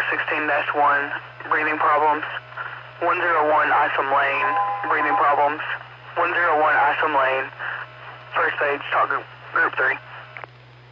16-1, breathing problems. 101 Isom Lane, breathing problems. 101 Isom Lane, first aid, talk group 3.